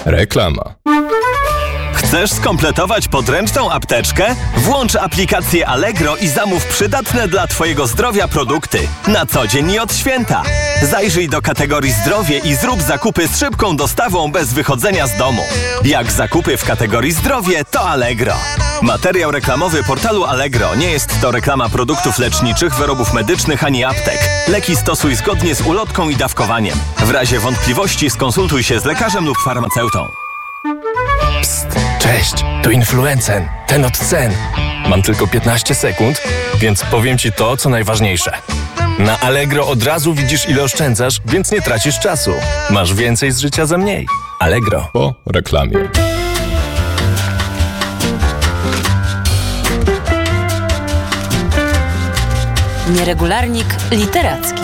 Reklama. Chcesz skompletować podręczną apteczkę? Włącz aplikację Allegro i zamów przydatne dla Twojego zdrowia produkty. Na co dzień i od święta. Zajrzyj do kategorii zdrowie i zrób zakupy z szybką dostawą bez wychodzenia z domu. Jak zakupy w kategorii zdrowie, to Allegro. Materiał reklamowy portalu Allegro. Nie jest to reklama produktów leczniczych, wyrobów medycznych ani aptek. Leki stosuj zgodnie z ulotką i dawkowaniem. W razie wątpliwości skonsultuj się z lekarzem lub farmaceutą. Psst, cześć, tu Influencen, ten od cen. Mam tylko 15 sekund, więc powiem Ci to, co najważniejsze. Na Allegro od razu widzisz, ile oszczędzasz, więc nie tracisz czasu. Masz więcej z życia za mniej. Allegro. Po reklamie. Nieregularnik literacki.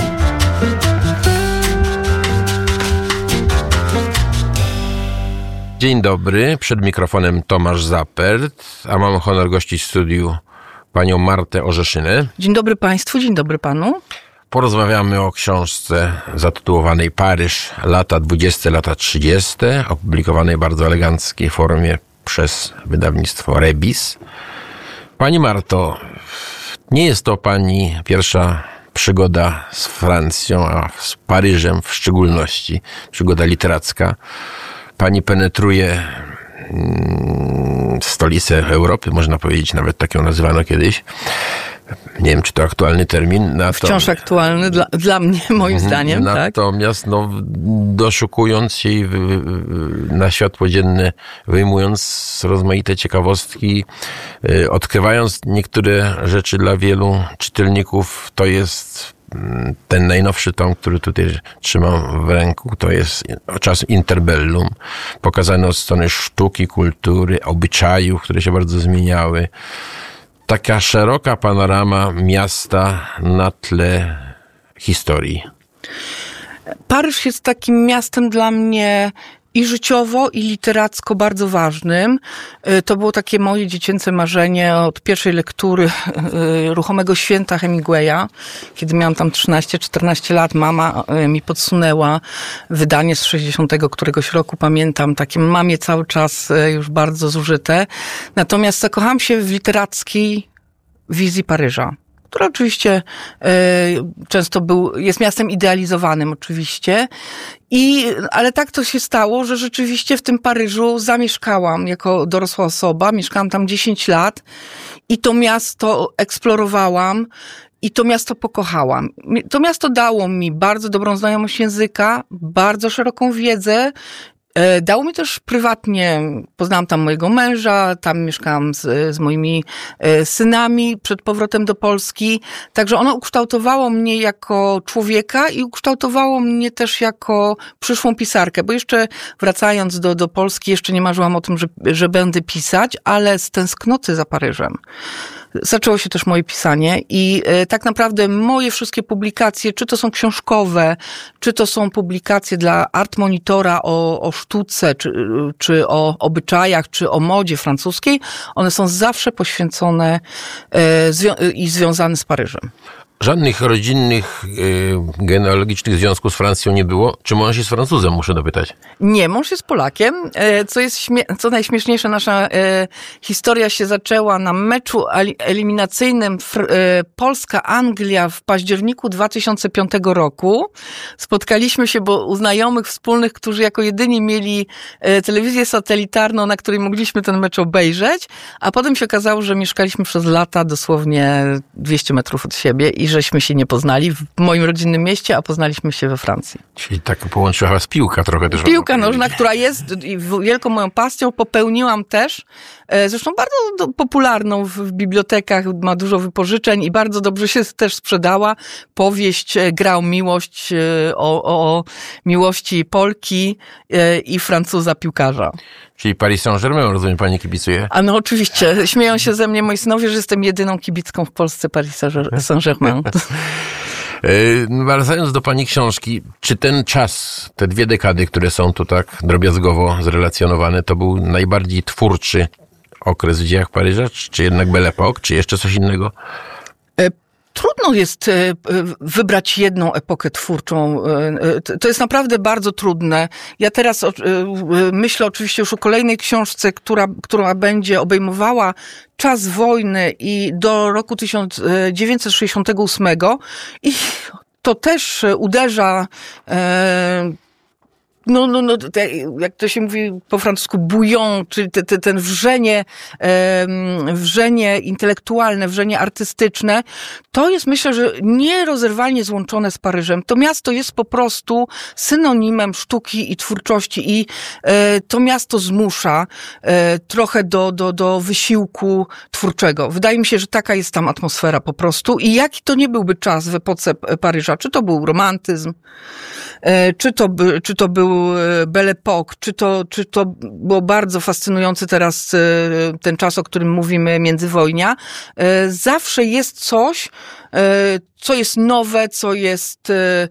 Dzień dobry, przed mikrofonem Tomasz Zapert, a mam honor gościć w studiu panią Martę Orzeszynę. Dzień dobry Państwu, dzień dobry Panu. Porozmawiamy o książce zatytułowanej Paryż, lata 20, lata 30, opublikowanej w bardzo eleganckiej formie przez wydawnictwo Rebis. Pani Marto, nie jest to pani pierwsza przygoda z Francją, a z Paryżem w szczególności, przygoda literacka. Pani penetruje stolicę Europy, można powiedzieć, nawet tak ją nazywano kiedyś. Nie wiem, czy to aktualny termin. Wciąż aktualny dla mnie, moim zdaniem. Natomiast doszukując się i na światło dzienne, wyjmując rozmaite ciekawostki, odkrywając niektóre rzeczy dla wielu czytelników, to jest ten najnowszy tom, który tutaj trzymam w ręku, to jest czas interbellum, pokazany od strony sztuki, kultury, obyczajów, które się bardzo zmieniały. Taka szeroka panorama miasta na tle historii. Paryż jest takim miastem dla mnie i życiowo, i literacko bardzo ważnym. To było takie moje dziecięce marzenie od pierwszej lektury Ruchomego Święta Hemingwaya. Kiedy miałam tam 13-14 lat, mama mi podsunęła wydanie z 60 któregoś roku, pamiętam. Takie mam je cały czas już bardzo zużyte. Natomiast zakochałam się w literackiej wizji Paryża, która oczywiście często jest miastem idealizowanym oczywiście. Ale tak to się stało, że rzeczywiście w tym Paryżu zamieszkałam jako dorosła osoba. Mieszkałam tam 10 lat i to miasto eksplorowałam i to miasto pokochałam. To miasto dało mi bardzo dobrą znajomość języka, bardzo szeroką wiedzę. Dało mi też prywatnie, poznałam tam mojego męża, tam mieszkałam z moimi synami przed powrotem do Polski. Także ono ukształtowało mnie jako człowieka i ukształtowało mnie też jako przyszłą pisarkę, bo jeszcze wracając do Polski, jeszcze nie marzyłam o tym, że będę pisać, ale z tęsknoty za Paryżem zaczęło się też moje pisanie i tak naprawdę moje wszystkie publikacje, czy to są książkowe, czy to są publikacje dla Art Monitora o sztuce, czy o obyczajach, czy o modzie francuskiej, one są zawsze poświęcone i związane z Paryżem. Żadnych rodzinnych, genealogicznych związków z Francją nie było. Czy mąż jest Francuzem, muszę dopytać? Nie, mąż jest Polakiem. Co najśmieszniejsze, nasza historia się zaczęła na meczu eliminacyjnym Polska-Anglia w październiku 2005 roku. Spotkaliśmy się, bo u znajomych wspólnych, którzy jako jedyni mieli telewizję satelitarną, na której mogliśmy ten mecz obejrzeć, a potem się okazało, że mieszkaliśmy przez lata dosłownie 200 metrów od siebie i żeśmy się nie poznali w moim rodzinnym mieście, a poznaliśmy się we Francji. Czyli tak połączyła was piłka trochę też. Piłka nożna, która jest wielką moją pasją, popełniłam też. Zresztą bardzo popularną w bibliotekach, ma dużo wypożyczeń i bardzo dobrze się też sprzedała. Powieść Gra o miłość, o miłości Polki i Francuza piłkarza. Czyli Paris Saint-Germain, rozumiem, pani kibicuje? A no oczywiście. Śmieją się ze mnie moi synowie, że jestem jedyną kibicką w Polsce Paris Saint-Germain. Wracając do pani książki, czy ten czas, te 2 dekady, które są tu tak drobiazgowo zrelacjonowane, to był najbardziej twórczy okres w dziejach Paryża, czy jednak Belle Époque, czy jeszcze coś innego? Trudno jest wybrać jedną epokę twórczą. To jest naprawdę bardzo trudne. Ja teraz myślę oczywiście już o kolejnej książce, która będzie obejmowała czas wojny i do roku 1968 i to też uderza jak to się mówi po francusku, bouillon, czyli ten wrzenie intelektualne, wrzenie artystyczne, to jest, myślę, że nierozerwalnie złączone z Paryżem. To miasto jest po prostu synonimem sztuki i twórczości i to miasto zmusza trochę do wysiłku twórczego. Wydaje mi się, że taka jest tam atmosfera po prostu i jaki to nie byłby czas w epoce Paryża, czy to był romantyzm, czy to był Belle Époque, czy to było bardzo fascynujący teraz ten czas, o którym mówimy, międzywojnia. Zawsze jest coś, co jest nowe, co jest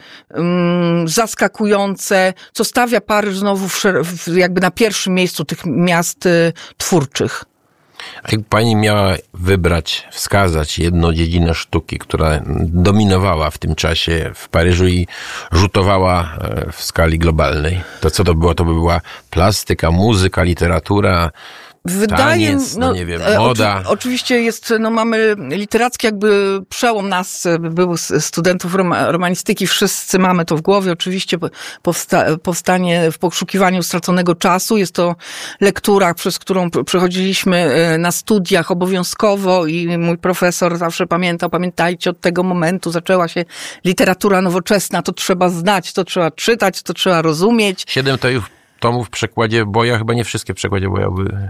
zaskakujące, co stawia Paryż znowu jakby na pierwszym miejscu tych miast twórczych. A jak pani miała wybrać, wskazać jedną dziedzinę sztuki, która dominowała w tym czasie w Paryżu i rzutowała w skali globalnej, to co to było? To by była plastyka, muzyka, literatura, taniec, nie wiem, moda. Oczywiście jest, mamy literacki jakby przełom nas, był studentów romanistyki, wszyscy mamy to w głowie, oczywiście powstanie w poszukiwaniu straconego czasu. Jest to lektura, przez którą przechodziliśmy na studiach obowiązkowo i mój profesor zawsze pamiętajcie, od tego momentu zaczęła się literatura nowoczesna, to trzeba znać, to trzeba czytać, to trzeba rozumieć. 7 tomów w przekładzie Boja, chyba nie wszystkie w przekładzie Boja były.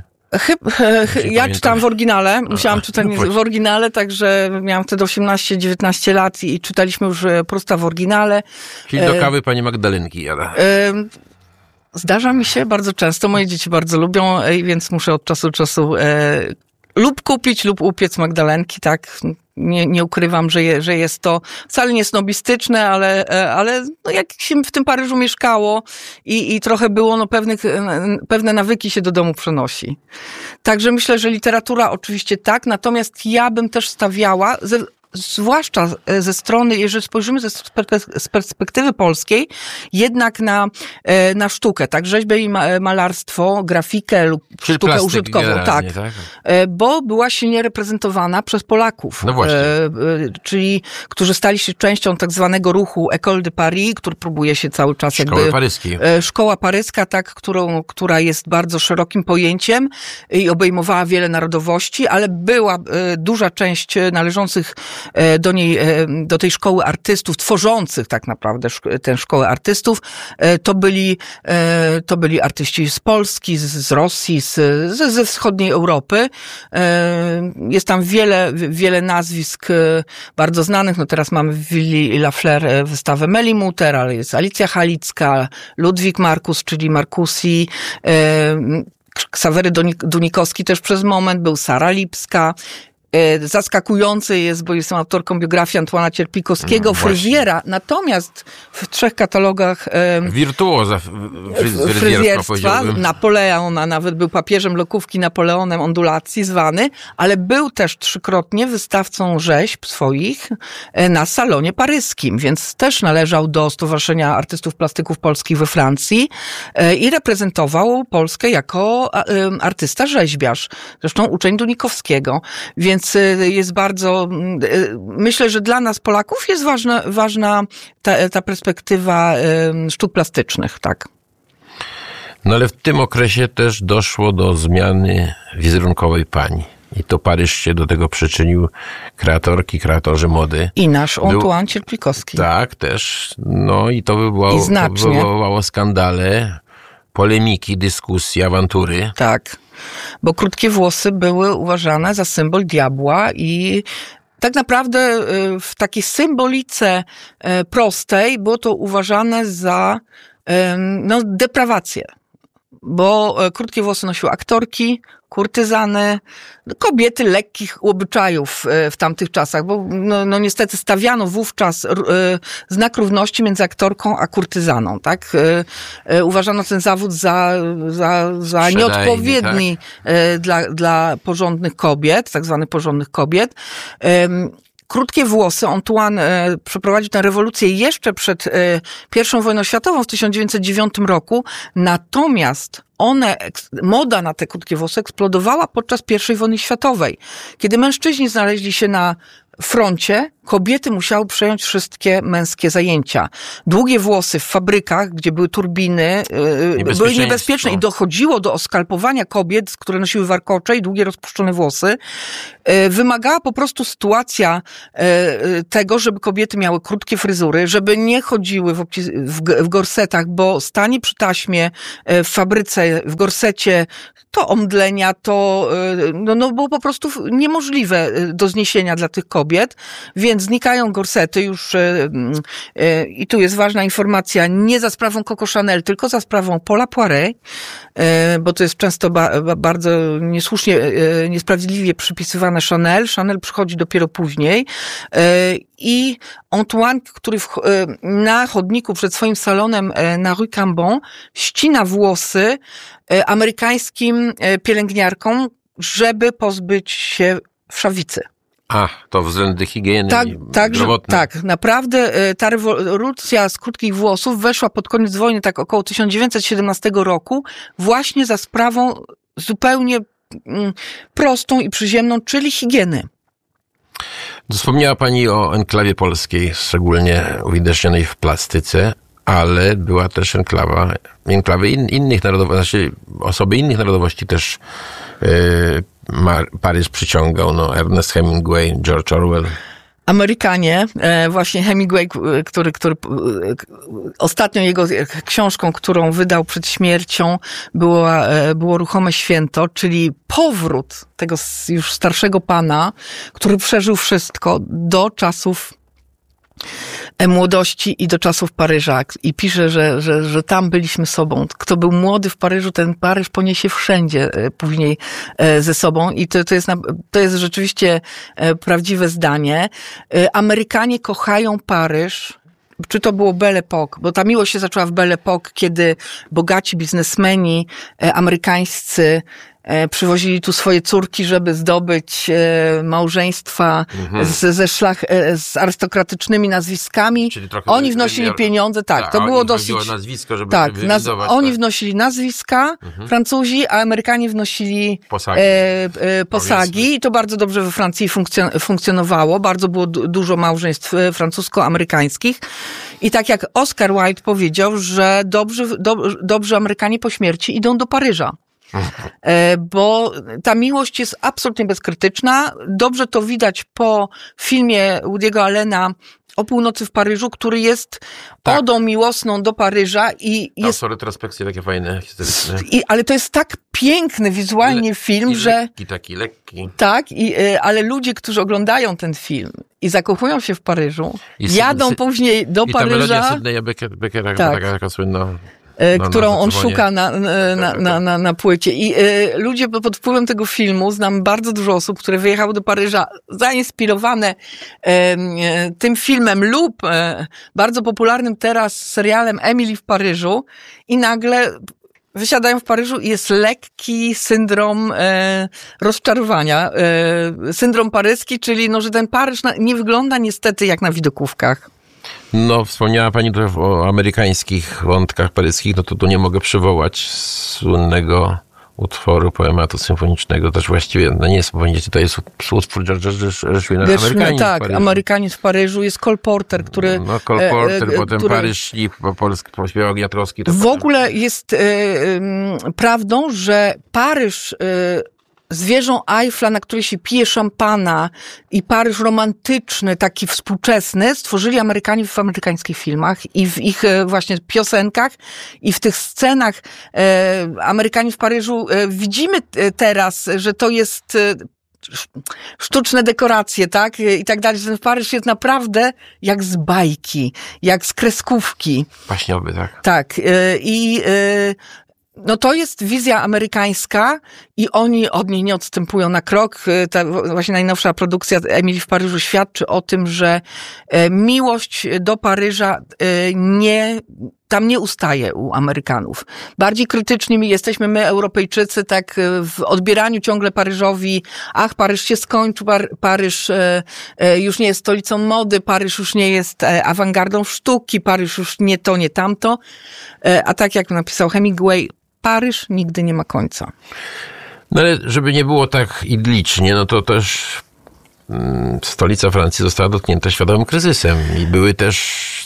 Ja czytałam w oryginale, musiałam czytać w oryginale, także miałam wtedy 18-19 lat i czytaliśmy już Prousta w oryginale. Czyli do kawy pani Magdalenki jada. Zdarza mi się bardzo często, moje dzieci bardzo lubią, więc muszę od czasu do czasu lub kupić, lub upiec Magdalenki, tak. Nie ukrywam, że jest to wcale nie snobistyczne, ale jak się w tym Paryżu mieszkało i trochę było, pewne nawyki się do domu przenosi. Także myślę, że literatura oczywiście tak, natomiast ja bym też stawiała, zwłaszcza ze strony, jeżeli spojrzymy z perspektywy polskiej, jednak na sztukę, tak, rzeźbę i malarstwo, grafikę lub czyli sztukę użytkową, tak, bo była silnie reprezentowana przez Polaków, no właśnie. Czyli którzy stali się częścią tak zwanego ruchu École de Paris, który próbuje się cały czas paryskiej. Szkoła paryska, tak, która jest bardzo szerokim pojęciem i obejmowała wiele narodowości, ale była duża część należących do tej szkoły artystów, tworzących tak naprawdę tę szkołę artystów, to byli artyści z Polski, z Rosji, ze wschodniej Europy. Jest tam wiele nazwisk bardzo znanych. Teraz mamy w Willi Lafleur wystawę Melimuter, ale jest Alicja Halicka, Ludwik Markus, czyli Marcusi, Ksawery Dunikowski też przez moment, był Sara Lipska. Zaskakujący jest, bo jestem autorką biografii Antoana Cierpikowskiego, fryzjera, natomiast w 3 katalogach wirtuoza fryzjerstwa, Napoleon, a nawet był papieżem lokówki, Napoleonem ondulacji zwany, ale był też 3-krotnie wystawcą rzeźb swoich na salonie paryskim, więc też należał do Stowarzyszenia Artystów Plastyków Polskich we Francji i reprezentował Polskę jako artysta rzeźbiarz, zresztą uczeń Dunikowskiego, więc jest bardzo, myślę, że dla nas Polaków jest ważna ta perspektywa sztuk plastycznych, tak. No ale w tym okresie też doszło do zmiany wizerunkowej pani. I to Paryż się do tego przyczynił, kreatorzy mody. I nasz Antoine Cierpikowski. Tak, też. No i to wywołało skandale, polemiki, dyskusje, awantury. Tak, bo krótkie włosy były uważane za symbol diabła i tak naprawdę w takiej symbolice prostej było to uważane za deprawację. Bo krótkie włosy nosiły aktorki, kurtyzany, kobiety lekkich obyczajów w tamtych czasach, bo niestety stawiano wówczas znak równości między aktorką a kurtyzaną, tak? Uważano ten zawód za nieodpowiedni, tak? Dla porządnych kobiet, tak zwanych porządnych kobiet. krótkie włosy. Antoine przeprowadził tę rewolucję jeszcze przed I wojną światową w 1909 roku. Natomiast moda na te krótkie włosy eksplodowała podczas I wojny światowej. Kiedy mężczyźni znaleźli się na froncie, kobiety musiały przejąć wszystkie męskie zajęcia. Długie włosy w fabrykach, gdzie były turbiny, były niebezpieczne i dochodziło do oskalpowania kobiet, które nosiły warkocze i długie rozpuszczone włosy. Wymagała po prostu sytuacja tego, żeby kobiety miały krótkie fryzury, żeby nie chodziły w gorsetach, bo stanie przy taśmie w fabryce, w gorsecie, to omdlenia, to było po prostu niemożliwe do zniesienia dla tych kobiet, więc znikają gorsety już i tu jest ważna informacja, nie za sprawą Coco Chanel, tylko za sprawą Paula Poiret, bo to jest często bardzo niesłusznie, niesprawiedliwie przypisywane Chanel. Chanel przychodzi dopiero później i Antoine, który na chodniku przed swoim salonem na Rue Cambon ścina włosy amerykańskim pielęgniarkom, żeby pozbyć się wszawicy. To względy higieny zdrowotnej. Tak, naprawdę ta rewolucja z krótkich włosów weszła pod koniec wojny, tak około 1917 roku, właśnie za sprawą zupełnie prostą i przyziemną, czyli higieny. Wspomniała Pani o enklawie polskiej, szczególnie uwidocznionej w plastyce, ale była też enklawy innych narodowości, osoby innych narodowości też Paryż przyciągał, Ernest Hemingway, George Orwell. Amerykanie, właśnie Hemingway, który ostatnią jego książką, którą wydał przed śmiercią, było Ruchome Święto, czyli powrót tego już starszego pana, który przeżył wszystko do czasów młodości i do czasów Paryża. I pisze, że tam byliśmy sobą. Kto był młody w Paryżu, ten Paryż poniesie wszędzie później ze sobą. I to jest rzeczywiście prawdziwe zdanie. Amerykanie kochają Paryż. Czy to było Belle Époque? Bo ta miłość się zaczęła w Belle Époque, kiedy bogaci biznesmeni amerykańscy przywozili tu swoje córki, żeby zdobyć małżeństwa z arystokratycznymi nazwiskami. Oni wnosili pieniądze, to było dosyć... nazwisko, żeby oni wnosili nazwiska, Francuzi, a Amerykanie wnosili posagi. I to bardzo dobrze we Francji funkcjonowało. Bardzo było dużo małżeństw francusko-amerykańskich. I tak jak Oscar Wilde powiedział, że dobrzy Amerykanie po śmierci idą do Paryża. Bo ta miłość jest absolutnie bezkrytyczna. Dobrze to widać po filmie Woody'ego Allena O północy w Paryżu, który jest odą miłosną do Paryża i jest... są retrospekcje takie fajne, historyczne. Ale to jest tak piękny wizualnie film, że... Lekki. Tak, ale ludzie, którzy oglądają ten film i zakochują się w Paryżu, jadą później do Paryża... I ta melodia Sydneya Beckera, taka słynna... którą on szuka na płycie. I ludzie pod wpływem tego filmu, znam bardzo dużo osób, które wyjechały do Paryża zainspirowane tym filmem lub bardzo popularnym teraz serialem Emily w Paryżu i nagle wysiadają w Paryżu i jest lekki syndrom rozczarowania. Syndrom paryski, czyli że ten Paryż nie wygląda niestety jak na widokówkach. Wspomniała Pani trochę o amerykańskich wątkach paryskich, to tu nie mogę przywołać słynnego utworu poematu symfonicznego, też właściwie, nie jest symfoniczny, to jest utwór George'a Gershwina, Amerykanie w Paryżu, jest Cole Porter, który... Cole Porter, potem Paryż śni, po polsku pośpiewał Gniatrowski. W ogóle jest prawdą, że Paryż... z wieżą Eiffla, na której się pije szampana i Paryż romantyczny, taki współczesny, stworzyli Amerykanie w amerykańskich filmach i w ich właśnie piosenkach i w tych scenach Amerykanie w Paryżu widzimy teraz, że to jest sztuczne dekoracje, tak? I tak dalej, że ten Paryż jest naprawdę jak z bajki, jak z kreskówki. Baśniowy, tak. Tak. To jest wizja amerykańska i oni od niej nie odstępują na krok. Ta właśnie najnowsza produkcja Emily w Paryżu świadczy o tym, że miłość do Paryża tam nie ustaje u Amerykanów. Bardziej krytycznymi jesteśmy my, Europejczycy, tak w odbieraniu ciągle Paryżowi, Paryż się skończył, Paryż już nie jest stolicą mody, Paryż już nie jest awangardą sztuki, Paryż już nie to, nie tamto. A tak jak napisał Hemingway, Paryż nigdy nie ma końca. No ale żeby nie było tak idlicznie, no to też stolica Francji została dotknięta świadomym kryzysem i były też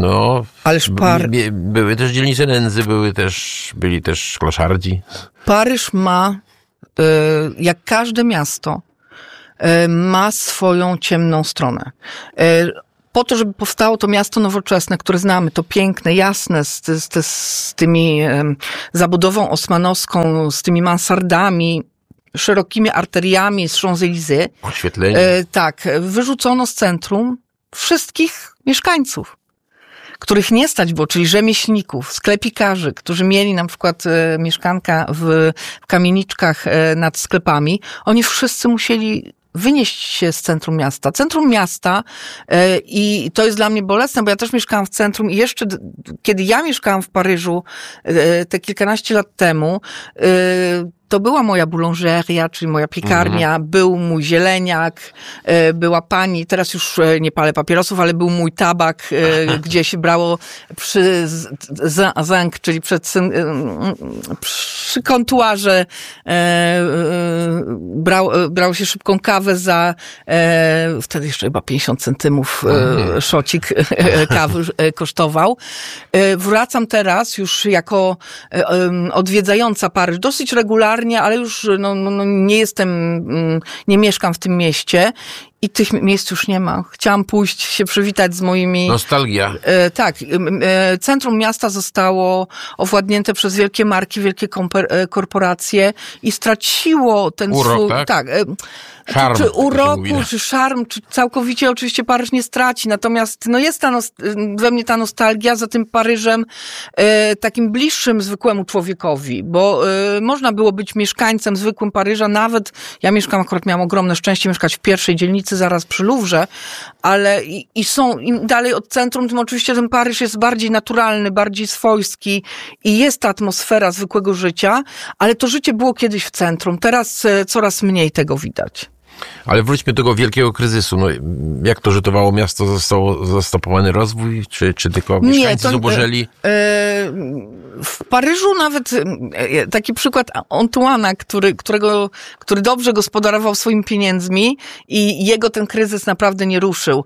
były też dzielnice nędzy, byli też kloszardzi. Paryż ma, jak każde miasto, ma swoją ciemną stronę. Po to, żeby powstało to miasto nowoczesne, które znamy, to piękne, jasne, z tymi zabudową osmanowską, z tymi mansardami, szerokimi arteriami z Champs-Élysées. Oświetlenie. Tak, wyrzucono z centrum wszystkich mieszkańców, których nie stać było, czyli rzemieślników, sklepikarzy, którzy mieli na przykład mieszkanka w kamieniczkach nad sklepami. Oni wszyscy musieli wynieść się z centrum miasta. Centrum miasta i to jest dla mnie bolesne, bo ja też mieszkałam w centrum i jeszcze kiedy ja mieszkałam w Paryżu te kilkanaście lat temu, to była moja boulangeria, czyli moja piekarnia, był mój zieleniak, była pani, teraz już nie palę papierosów, ale był mój tabak, gdzie się brało przy zinc, czyli przy kontuarze, brało się szybką kawę za, wtedy jeszcze chyba 50 centymów szocik kawy kosztował. Wracam teraz już jako odwiedzająca Paryż, dosyć regularnie, ale już nie mieszkam w tym mieście i tych miejsc już nie ma. Chciałam pójść się przywitać z moimi... Nostalgia. Tak. Centrum miasta zostało owładnięte przez wielkie marki, wielkie korporacje i straciło ten urok, swój... Tak. Szarm, czy uroku, mówi, czy szarm, czy całkowicie oczywiście Paryż nie straci. Natomiast jest we mnie ta nostalgia za tym Paryżem takim bliższym zwykłemu człowiekowi, bo można było być mieszkańcem zwykłym Paryża, nawet ja miałam ogromne szczęście mieszkać w pierwszej dzielnicy zaraz przy Louvre, ale im dalej od centrum, tym oczywiście ten Paryż jest bardziej naturalny, bardziej swojski i jest ta atmosfera zwykłego życia, ale to życie było kiedyś w centrum. Teraz coraz mniej tego widać. Ale wróćmy do tego wielkiego kryzysu. No, jak to rzutowało miasto? Został zastopowany rozwój? Czy tylko mieszkańcy zubożeli? W Paryżu nawet taki przykład Antoine'a, który dobrze gospodarował swoimi pieniędzmi i jego ten kryzys naprawdę nie ruszył.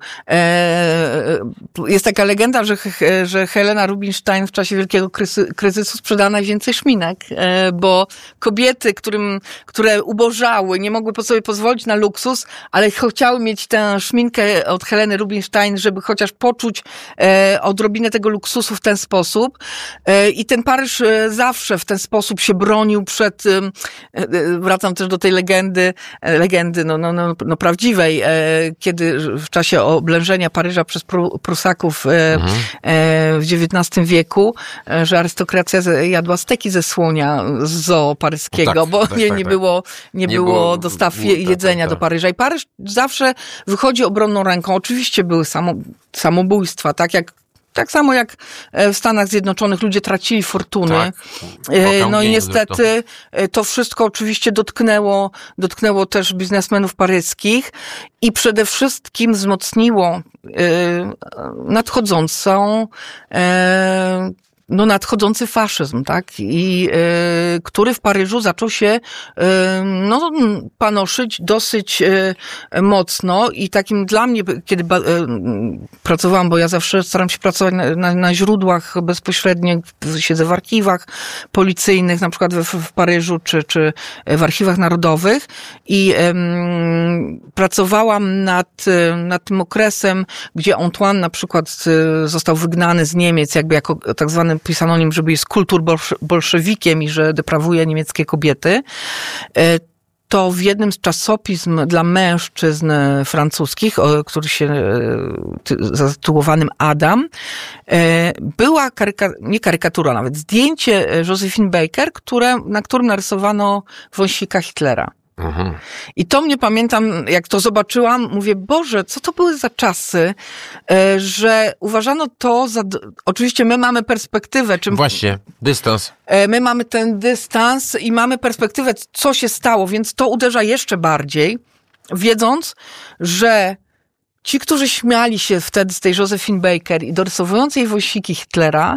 Jest taka legenda, że Helena Rubinstein w czasie wielkiego kryzysu sprzedała najwięcej szminek, bo kobiety, które ubożały, nie mogły sobie pozwolić na luksus, ale chciały mieć tę szminkę od Heleny Rubinstein, żeby chociaż poczuć odrobinę tego luksusu w ten sposób. I ten Paryż zawsze w ten sposób się bronił przed, wracam też do tej legendy prawdziwej, kiedy w czasie oblężenia Paryża przez Prusaków w XIX wieku, że arystokracja jadła steki ze słonia z zoo paryskiego, bo nie było dostaw jedzenia do Paryża. I Paryż zawsze wychodzi obronną ręką. Oczywiście były samobójstwa, tak samo jak w Stanach Zjednoczonych ludzie tracili fortuny. Tak. No i niestety to wszystko oczywiście dotknęło też biznesmenów paryskich i przede wszystkim wzmocniło nadchodzący faszyzm, tak? I który w Paryżu zaczął się panoszyć dosyć mocno i takim dla mnie, kiedy pracowałam, bo ja zawsze staram się pracować na źródłach bezpośrednio, siedzę w archiwach policyjnych, na przykład w Paryżu, czy w archiwach narodowych i pracowałam nad tym okresem, gdzie Antoine na przykład został wygnany z Niemiec, jakby jako tak zwany pisano o nim, żeby jest kulturbolszewikiem i że deprawuje niemieckie kobiety, to w jednym z czasopism dla mężczyzn francuskich, który się zatytułowanym Adam, była nie karykatura, nawet zdjęcie Josephine Baker, na którym narysowano wąsika Hitlera. I to mnie pamiętam, jak to zobaczyłam, mówię, Boże, co to były za czasy, że uważano to za... Oczywiście my mamy perspektywę. Właśnie, dystans. My mamy ten dystans i mamy perspektywę, co się stało, więc to uderza jeszcze bardziej, wiedząc, że ci, którzy śmiali się wtedy z tej Josephine Baker i dorysowującej wojsiki Hitlera,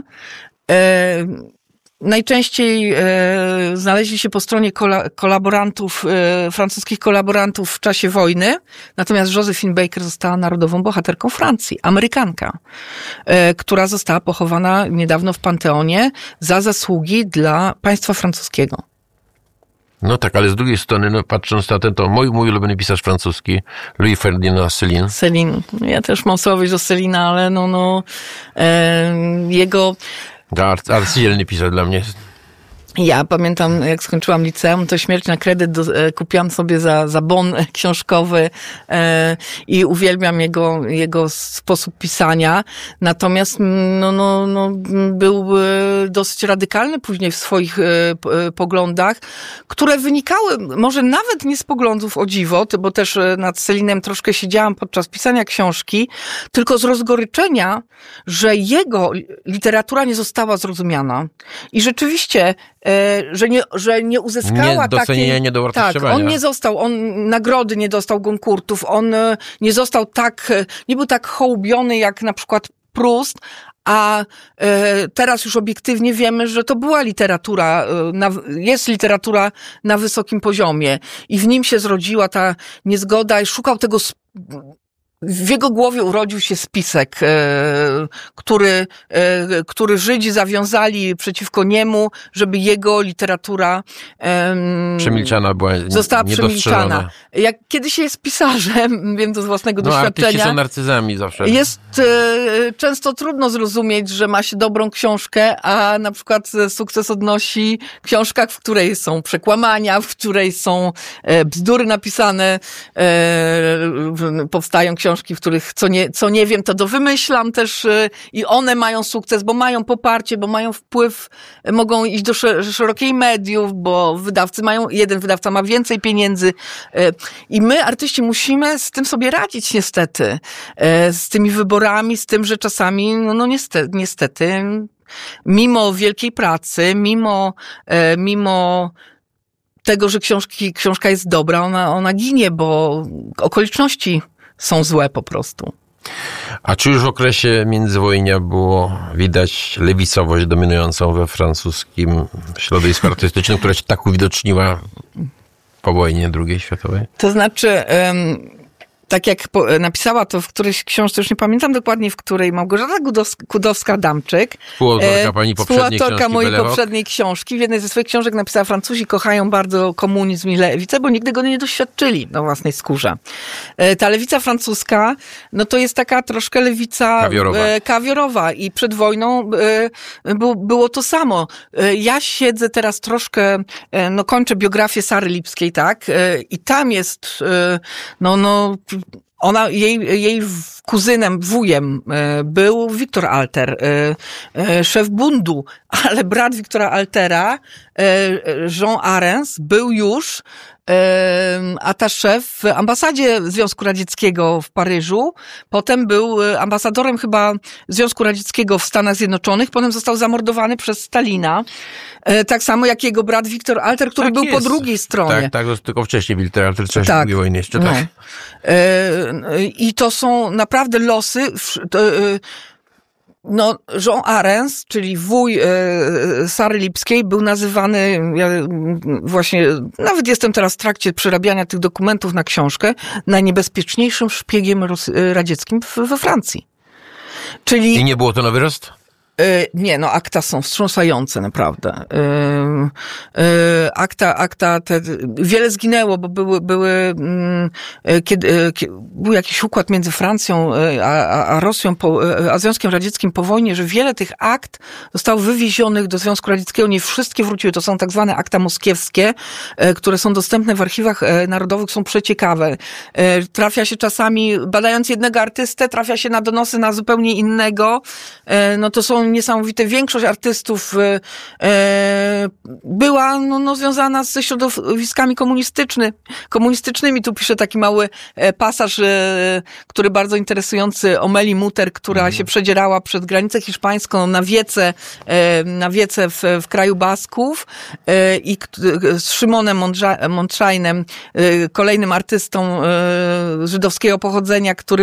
najczęściej znaleźli się po stronie kolaborantów, francuskich kolaborantów w czasie wojny, natomiast Josephine Baker została narodową bohaterką Francji, Amerykanka, która została pochowana niedawno w Panteonie za zasługi dla państwa francuskiego. No tak, ale z drugiej strony, no, patrząc na ten, to mój ulubiony pisarz francuski, Louis Ferdinand Céline. Céline. Ja też mam słabość do Célina, ale jego... Arcydzielny pisarz dla mnie. Ja pamiętam, jak skończyłam liceum, to Śmierć na kredyt kupiłam sobie za bon książkowy i uwielbiam jego sposób pisania. Natomiast był dosyć radykalny później w swoich poglądach, które wynikały może nawet nie z poglądów, o dziwo, bo też nad Célinem troszkę siedziałam podczas pisania książki, tylko z rozgoryczenia, że jego literatura nie została zrozumiana. I rzeczywiście że nie uzyskała takiej... Niedowartościowania. Tak, on nie został, nagrody nie dostał Goncourtów, on nie został nie był tak hołubiony jak na przykład Proust, a teraz już obiektywnie wiemy, że to była literatura, jest literatura na wysokim poziomie i w nim się zrodziła ta niezgoda i szukał tego. W jego głowie urodził się spisek, który Żydzi zawiązali przeciwko niemu, żeby jego literatura przemilczana była, została przemilczana. Jak kiedy się jest pisarzem, wiem to z własnego doświadczenia. Artyści są narcyzami zawsze. Jest często trudno zrozumieć, że ma się dobrą książkę, a na przykład sukces odnosi książka, w której są przekłamania, w której są bzdury napisane, powstają książki, w których co nie wiem, to dowymyślam też i one mają sukces, bo mają poparcie, bo mają wpływ, mogą iść do szerokiej mediów, bo jeden wydawca ma więcej pieniędzy i my, artyści, musimy z tym sobie radzić niestety, z tymi wyborami, z tym, że czasami, niestety, mimo wielkiej pracy, mimo tego, że książka jest dobra, ona ginie, bo okoliczności są złe po prostu. A czy już w okresie międzywojnia było widać lewicowość dominującą we francuskim środowisku artystycznym, która się tak uwidoczniła po wojnie II światowej? To znaczy... Tak jak napisała to w którejś książce, już nie pamiętam dokładnie w której, Małgorzata Kudowska-Damczyk, współautorka mojej poprzedniej książki. W jednej ze swoich książek napisała: Francuzi kochają bardzo komunizm i lewicę, bo nigdy go nie doświadczyli na własnej skórze. Ta lewica francuska, to jest taka troszkę lewica kawiorowa i przed wojną było to samo. Ja siedzę teraz troszkę, kończę biografię Sary Lipskiej, tak? I tam jest, jej kuzynem, wujem był Wiktor Alter, szef bundu, ale brat Wiktora Altera, Jean Arens, był już attaché w ambasadzie Związku Radzieckiego w Paryżu, potem był ambasadorem chyba Związku Radzieckiego w Stanach Zjednoczonych, potem został zamordowany przez Stalina, tak samo jak jego brat Wiktor Alter, który był po drugiej stronie. Tak, tylko wcześniej Wiktor Alter w czasie II wojny jeszcze, tak. I to są naprawdę losy. Jean Arens, czyli wuj Sary Lipskiej, był nazywany, ja właśnie, nawet jestem teraz w trakcie przerabiania tych dokumentów na książkę, najniebezpieczniejszym szpiegiem radzieckim we Francji. I nie było to na wyrost? Nie, akta są wstrząsające, naprawdę. Akta wiele zginęło, bo był jakiś układ między Francją a Rosją, a Związkiem Radzieckim po wojnie, że wiele tych akt zostało wywiezionych do Związku Radzieckiego, nie wszystkie wróciły, to są tak zwane akta moskiewskie, które są dostępne w archiwach narodowych, są przeciekawe. Trafia się czasami, badając jednego artystę, trafia się na donosy na zupełnie innego, to są niesamowite. Większość artystów była związana ze środowiskami komunistycznymi. Tu piszę taki mały pasaż, który bardzo interesujący, o Meli Muter, która się przedzierała przez granicę hiszpańską na wiece w kraju Basków i z Szymonem Mondscheinem, kolejnym artystą żydowskiego pochodzenia, który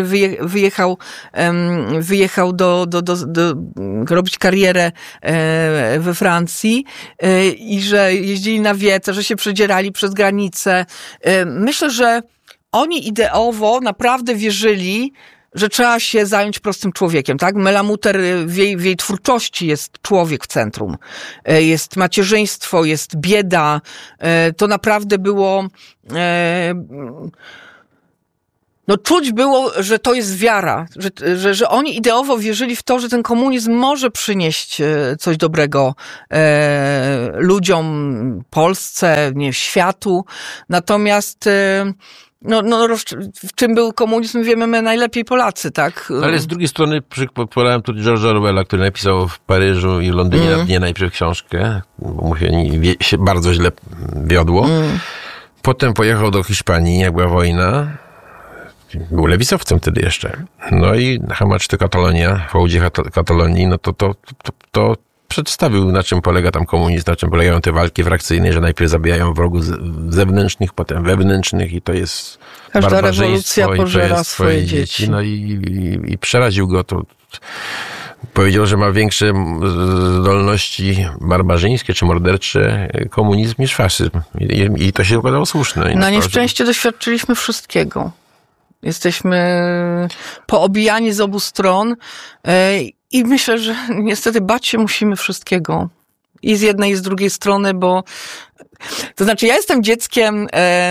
wyjechał do robić karierę we Francji i że jeździli na wiece, że się przedzierali przez granicę. Myślę, że oni ideowo naprawdę wierzyli, że trzeba się zająć prostym człowiekiem, tak? Mela Muter, w jej twórczości jest człowiek w centrum. Jest macierzyństwo, jest bieda. To naprawdę było... czuć było, że to jest wiara, że oni ideowo wierzyli w to, że ten komunizm może przynieść coś dobrego ludziom, Polsce, światu. Natomiast w czym był komunizm, wiemy my najlepiej Polacy, tak? Ale z drugiej strony podałem tu George'a Orwella, który napisał w Paryżu i Londynie na dnie najpierw książkę, bo mu się bardzo źle wiodło. Potem pojechał do Hiszpanii, jak była wojna. Był lewicowcem wtedy jeszcze. No i Hamacz to Katalonia, w hołdzie Katalonii, to przedstawił, na czym polega tam komunizm, na czym polegają te walki frakcyjne, że najpierw zabijają wrogów zewnętrznych, potem wewnętrznych i to jest każda barbarzyństwo rewolucja pożera i to jest swoje dzieci. No i przeraził go to. Powiedział, że ma większe zdolności barbarzyńskie czy mordercze komunizm niż faszyzm. I to się okazało słuszne. Na nieszczęście doświadczyliśmy wszystkiego. Jesteśmy poobijani z obu stron i myślę, że niestety bać się musimy wszystkiego. I z jednej, i z drugiej strony, bo... To znaczy, ja jestem dzieckiem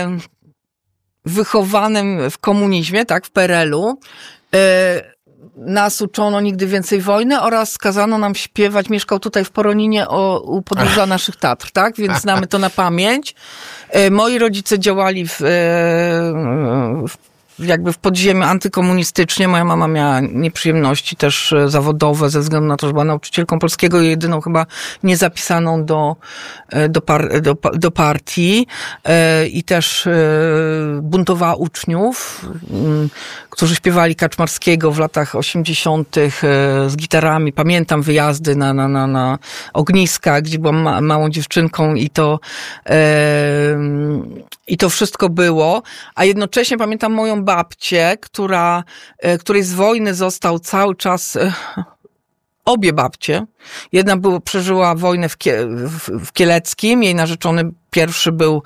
wychowanym w komunizmie, tak, w PRL-u. Nas uczono nigdy więcej wojny oraz kazano nam śpiewać, mieszkał tutaj w Poroninie u podnóża naszych Tatr, tak? Więc znamy to na pamięć. Moi rodzice działali jakby w podziemiu antykomunistycznie. Moja mama miała nieprzyjemności też zawodowe ze względu na to, że była nauczycielką polskiego i jedyną chyba niezapisaną do partii i też buntowała uczniów, którzy śpiewali Kaczmarskiego w latach 80. z gitarami. Pamiętam wyjazdy na ogniska, gdzie byłam małą dziewczynką i to wszystko było, a jednocześnie pamiętam moją babcię, której z wojny został cały czas obie babcie. Jedna przeżyła wojnę w Kieleckim, jej narzeczony pierwszy był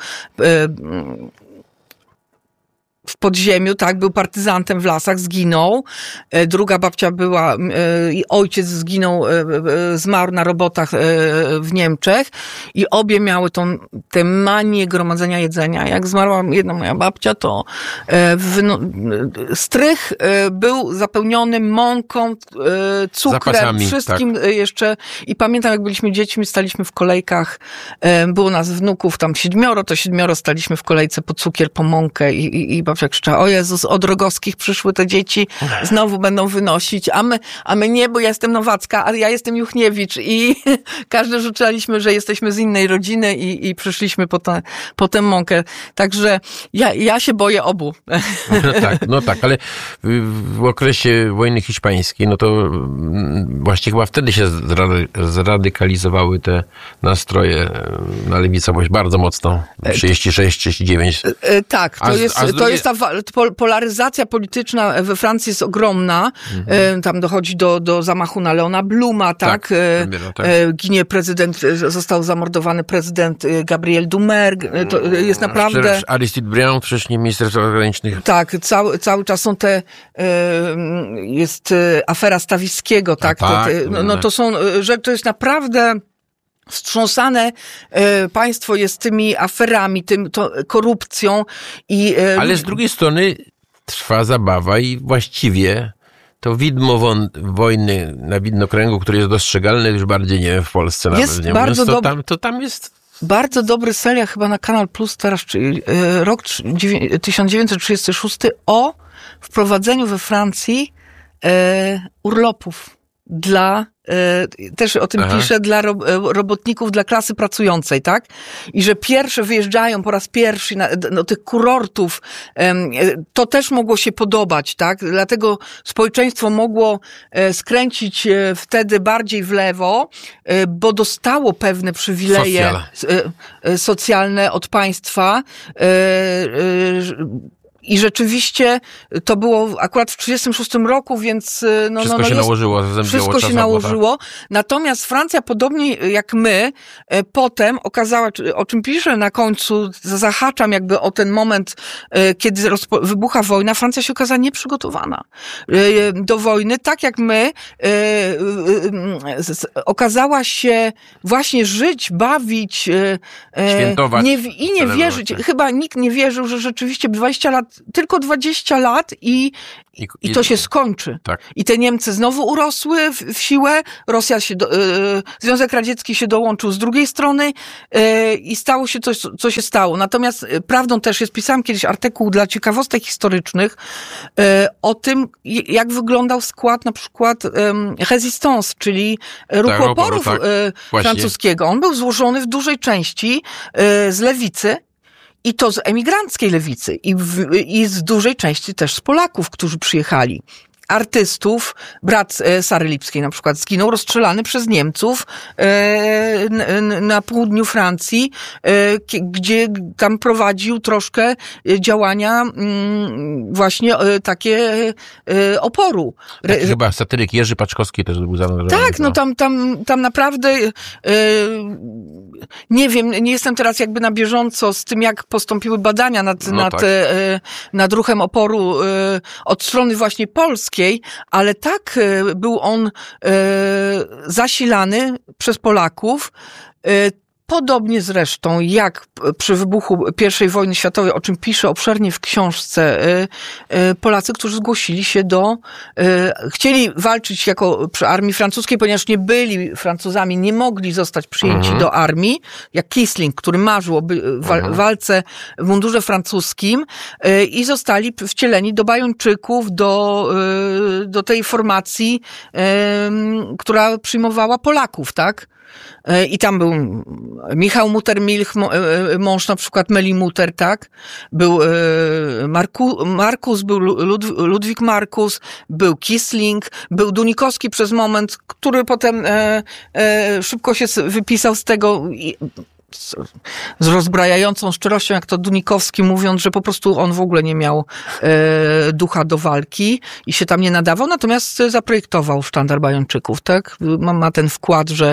w podziemiu, tak, był partyzantem w lasach, zginął. Druga babcia była, ojciec zmarł na robotach w Niemczech i obie miały tę manię gromadzenia jedzenia. Jak zmarła jedna moja babcia, to strych był zapełniony mąką, cukrem, zapasami, wszystkim tak. Jeszcze. I pamiętam, jak byliśmy dziećmi, staliśmy w kolejkach, było nas wnuków tam 7, to 7 staliśmy w kolejce po cukier, po mąkę i babcia krzyczała: o Jezus, od Rogowskich przyszły te dzieci, znowu będą wynosić, a my nie, bo ja jestem Nowacka, a ja jestem Juchniewicz i każdy rzucaliśmy, że jesteśmy z innej rodziny i przyszliśmy po tę mąkę. Także ja się boję obu. No tak, ale w okresie wojny hiszpańskiej, no to właściwie chyba wtedy się zradykalizowały te nastroje na lewicowość bardzo mocno. 36, 39. Tak, to jest ta polaryzacja polityczna we Francji jest ogromna. Tam dochodzi do zamachu na Leona Bluma, tak? Ginie prezydent, został zamordowany prezydent Gabriel Doumer. To jest naprawdę... Aristide Briand, przecież nie minister spraw zagranicznych. Tak, cały czas są jest afera Stawickiego, tak? To są rzeczy, to jest naprawdę... Wstrząsane państwo jest tymi aferami, korupcją i... Ale z drugiej strony trwa zabawa i właściwie to widmo wojny na widnokręgu, który jest dostrzegalny już bardziej, nie wiem, w Polsce nawet. Jest nie bardzo mówiąc, to tam jest... Bardzo dobry serial chyba na Kanal Plus teraz, czyli rok 1936 o wprowadzeniu we Francji urlopów. też o tym pisze, dla robotników, dla klasy pracującej, tak? I że pierwsze wyjeżdżają po raz pierwszy do tych kurortów, to też mogło się podobać, tak? Dlatego społeczeństwo mogło skręcić wtedy bardziej w lewo, bo dostało pewne przywileje socjalne od państwa, i rzeczywiście to było akurat w 1936 roku, więc... Wszystko się nałożyło. Wszystko się nałożyło. Natomiast Francja, podobnie jak my, potem okazała, o czym piszę na końcu, zahaczam jakby o ten moment, kiedy wybucha wojna, Francja się okazała nieprzygotowana do wojny, tak jak my, okazała się właśnie żyć, bawić, świętować, i nie wierzyć. Chyba nikt nie wierzył, że rzeczywiście 20 lat, tylko 20 lat i to się skończy. Tak. I te Niemcy znowu urosły w siłę, Związek Radziecki się dołączył z drugiej strony i stało się coś, co się stało. Natomiast prawdą też jest, pisałam kiedyś artykuł dla ciekawostek historycznych o tym, jak wyglądał skład na przykład Resistance, czyli ruchu oporu francuskiego. On był złożony w dużej części z lewicy, i to z emigranckiej lewicy i z dużej części też z Polaków, którzy przyjechali. Artystów, brat Sary Lipskiej na przykład zginął rozstrzelany przez Niemców na południu Francji, gdzie tam prowadził troszkę działania właśnie takie oporu. Chyba satyryk Jerzy Paczkowski też był zaangażowany. Tak, no tam naprawdę nie wiem, nie jestem teraz jakby na bieżąco z tym, jak postąpiły badania nad ruchem oporu od strony właśnie polskiej, ale tak był on zasilany przez Polaków, podobnie zresztą jak przy wybuchu I wojny światowej, o czym piszę obszernie w książce, Polacy, którzy zgłosili się chcieli walczyć przy armii francuskiej, ponieważ nie byli Francuzami, nie mogli zostać przyjęci do armii, jak Kissling, który marzył o walce w mundurze francuskim i zostali wcieleni do bajończyków, do tej formacji, która przyjmowała Polaków, tak? I tam był Michał Mutter-Milch, mąż na przykład Meli Mutter, tak? Był Markus, był Ludwik Markus, był Kissling, był Dunikowski przez moment, który potem szybko się wypisał z tego z rozbrajającą szczerością, jak to Dunikowski, mówiąc, że po prostu on w ogóle nie miał ducha do walki i się tam nie nadawał, natomiast zaprojektował sztandar bajończyków, tak? Ma ten wkład, że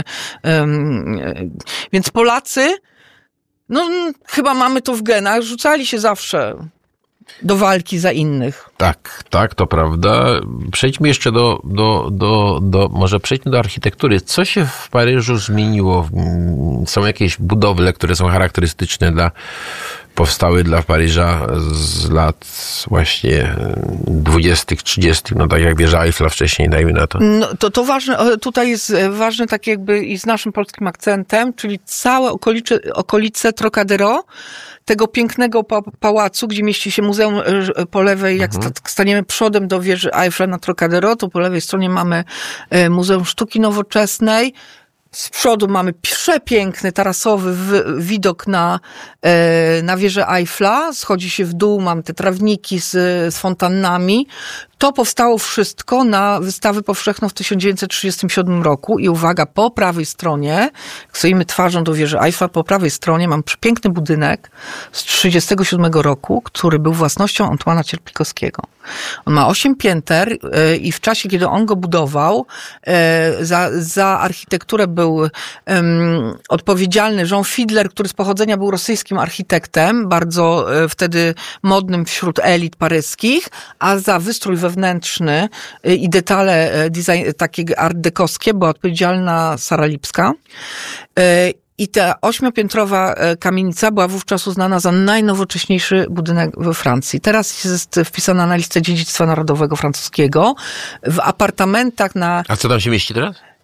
więc Polacy, no chyba mamy to w genach, rzucali się zawsze do walki za innych. Tak, to prawda. Przejdźmy jeszcze może przejdźmy do architektury. Co się w Paryżu zmieniło? Są jakieś budowle, które są charakterystyczne powstały dla Paryża z lat właśnie 20., 30., no tak jak wieża Eiffla wcześniej, dajmy na to. No, to ważne, tutaj jest ważne tak jakby i z naszym polskim akcentem, czyli całe okolice Trocadero, tego pięknego pałacu, gdzie mieści się muzeum po lewej, jak staniemy przodem do wieży Eiffla na Trocadero, to po lewej stronie mamy Muzeum Sztuki Nowoczesnej. Z przodu mamy przepiękny, tarasowy widok na wieżę Eiffla. Schodzi się w dół, mamy te trawniki z fontannami. To powstało wszystko na wystawę powszechną w 1937 roku i uwaga, po prawej stronie, jak stoimy twarzą do wieży Eiffla, po prawej stronie mam przepiękny budynek z 1937 roku, który był własnością Antoana Cierplikowskiego. On ma 8 pięter i w czasie, kiedy on go budował, za architekturę był odpowiedzialny Jean Fiedler, który z pochodzenia był rosyjskim architektem, bardzo wtedy modnym wśród elit paryskich, a za wystrój wewnętrzny i detale takie art dekowskie była odpowiedzialna Sara Lipska. I ta 8-piętrowa kamienica była wówczas uznana za najnowocześniejszy budynek we Francji. Teraz jest wpisana na listę dziedzictwa narodowego francuskiego. W apartamentach A co tam się mieści teraz?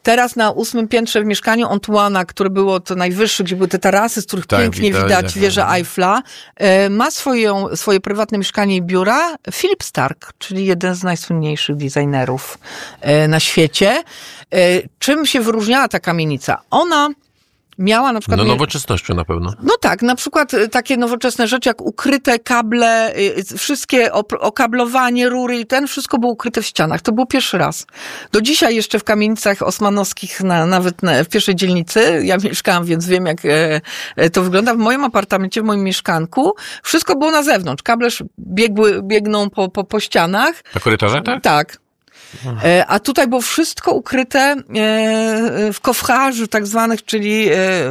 Teraz na 8. piętrze w mieszkaniu Antoana, które było to najwyższe, gdzie były te tarasy, z których pięknie widać wieżę Eiffla, ma swoje prywatne mieszkanie i biura Philip Stark, czyli jeden z najsłynniejszych designerów na świecie. Czym się wyróżniała ta kamienica? Ona miała na przykład... No nowoczesnością na pewno. No tak, na przykład takie nowoczesne rzeczy jak ukryte kable, wszystkie okablowanie, rury i wszystko było ukryte w ścianach. To było pierwszy raz. Do dzisiaj jeszcze w kamienicach osmanowskich, nawet w pierwszej dzielnicy, ja mieszkałam, więc wiem jak to wygląda. W moim apartamencie, w moim mieszkanku, wszystko było na zewnątrz. Kable biegną po ścianach. Na korytarze, tak? Tak. A tutaj było wszystko ukryte w kofrażu tak zwanych, czyli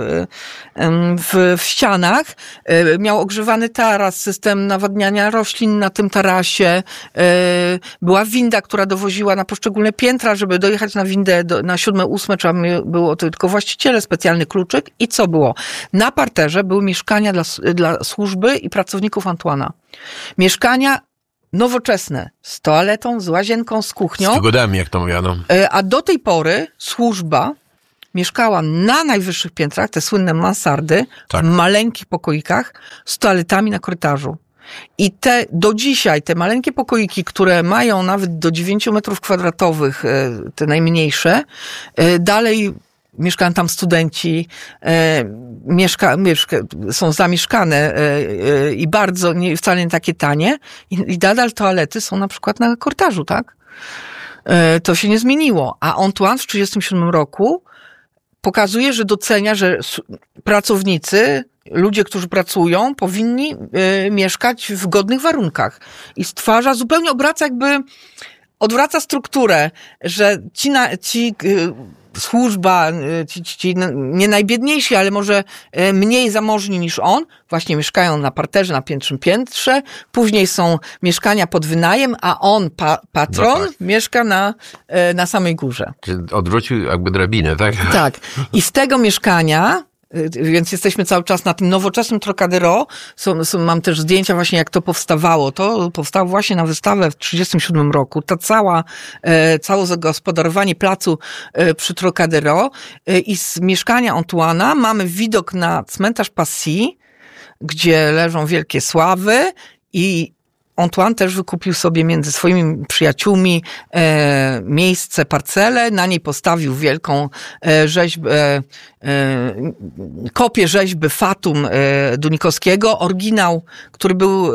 w ścianach. Miał ogrzewany taras, system nawadniania roślin na tym tarasie. Była winda, która dowoziła na poszczególne piętra, żeby dojechać na windę na 7., 8. trzeba było tylko właściciele, specjalny kluczyk. I co było? Na parterze były mieszkania dla służby i pracowników Antoana. Mieszkania nowoczesne, z toaletą, z łazienką, z kuchnią. Z wygodami, jak to mówiano. A do tej pory służba mieszkała na najwyższych piętrach, te słynne mansardy, tak, w maleńkich pokoikach, z toaletami na korytarzu. I do dzisiaj te maleńkie pokoiki, które mają nawet do 9 metrów kwadratowych, te najmniejsze, dalej mieszkają tam studenci, są zamieszkane i bardzo, wcale nie takie tanie. I nadal toalety są na przykład na korytarzu, tak? To się nie zmieniło. A Antoine w 1937 roku pokazuje, że docenia, że pracownicy, ludzie, którzy pracują, powinni mieszkać w godnych warunkach. I stwarza, zupełnie odwraca strukturę, że ci służba, ci nie najbiedniejsi, ale może mniej zamożni niż on, właśnie mieszkają na parterze, na pierwszym piętrze, później są mieszkania pod wynajem, a on, patron, mieszka na samej górze. Odwrócił jakby drabinę, tak? Tak. I z tego mieszkania, więc jesteśmy cały czas na tym nowoczesnym Trocadero. Mam też zdjęcia właśnie, jak to powstawało. To powstało właśnie na wystawę w 1937 roku. Całe zagospodarowanie placu przy Trocadero. I z mieszkania Antoana mamy widok na cmentarz Passy, gdzie leżą wielkie sławy i Antoine też wykupił sobie między swoimi przyjaciółmi miejsce, parcelę, na niej postawił wielką rzeźbę, kopię rzeźby Fatum Dunikowskiego, oryginał, który był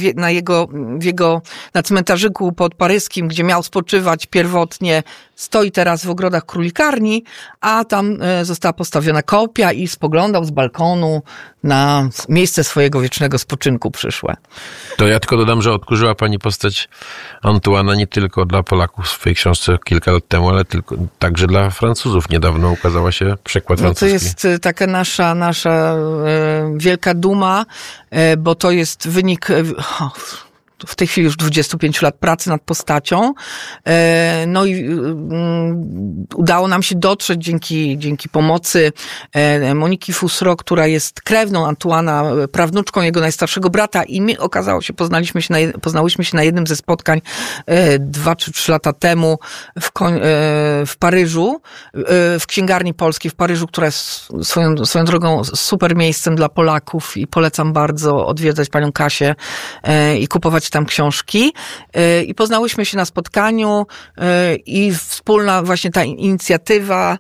na cmentarzyku pod Paryskim, gdzie miał spoczywać pierwotnie, stoi teraz w ogrodach Królikarni, a tam została postawiona kopia i spoglądał z balkonu na miejsce swojego wiecznego spoczynku przyszłe. To ja tylko dodam, że odkurzyła pani postać Antoana nie tylko dla Polaków w swojej książce kilka lat temu, ale także dla Francuzów. Niedawno ukazała się przekład francuski. To jest taka nasza wielka duma, bo to jest wynik w tej chwili już 25 lat pracy nad postacią. No i udało nam się dotrzeć dzięki pomocy Moniki Fusro, która jest krewną Antoana, prawnuczką jego najstarszego brata i my okazało się, poznałyśmy się na jednym ze spotkań 2 czy 3 lata temu w Paryżu, w Księgarni Polskiej w Paryżu, która jest swoją drogą super miejscem dla Polaków i polecam bardzo odwiedzać panią Kasię i kupować tam książki i poznałyśmy się na spotkaniu i wspólna właśnie ta inicjatywa,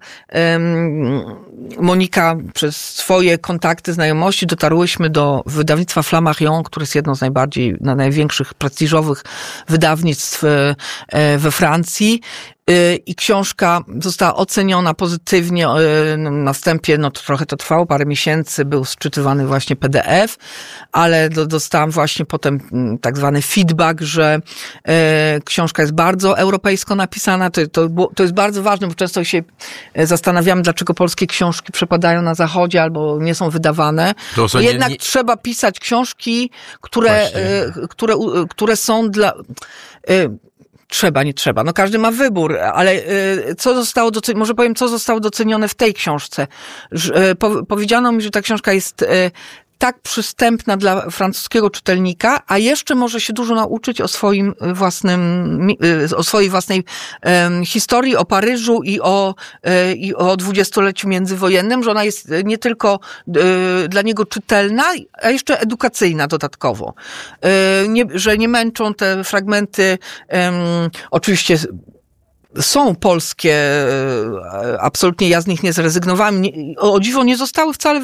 Monika przez swoje kontakty, znajomości dotarłyśmy do wydawnictwa Flammarion, które jest jedno z największych, prestiżowych wydawnictw we Francji. I książka została oceniona pozytywnie na wstępie, trochę to trwało, parę miesięcy, był sczytywany właśnie PDF, ale dostałam właśnie potem tak zwany feedback, że książka jest bardzo europejsko napisana, to jest bardzo ważne, bo często się zastanawiamy, dlaczego polskie książki przepadają na zachodzie albo nie są wydawane. Jednak trzeba pisać książki, które są dla... Nie trzeba. No każdy ma wybór, ale może powiem, co zostało docenione w tej książce. Powiedziano mi, że ta książka jest tak przystępna dla francuskiego czytelnika, a jeszcze może się dużo nauczyć o swoim o swojej własnej historii, o Paryżu i o dwudziestoleciu międzywojennym, że ona jest nie tylko dla niego czytelna, a jeszcze edukacyjna dodatkowo. Że nie męczą te fragmenty, oczywiście są polskie, absolutnie ja z nich nie zrezygnowałam. O dziwo nie zostały wcale